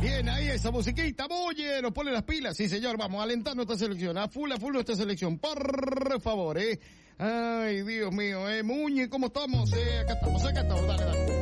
Bien, ahí esa musiquita, oye, nos pone las pilas, sí señor, vamos alentando esta selección, a full nuestra selección, por favor, Ay, Dios mío, Muñe, ¿cómo estamos? Acá estamos, dale.